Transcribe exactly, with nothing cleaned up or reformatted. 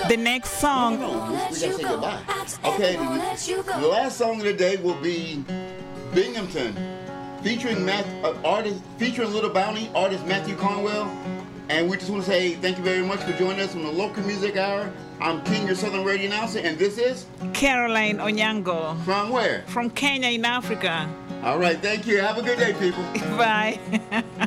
The next song. No, no, no. We, we gotta say goodbye. Okay, the, the last song of the day will be Binghamton, featuring Matt, uh, artist, featuring Little Bounty, artist Matthew Conwell. And we just want to say thank you very much for joining us on the Local Music Hour. I'm King, your Southern radio announcer, and this is Caroline Onyango. From where? From Kenya in Africa. All right, thank you. Have a good day, people. Bye.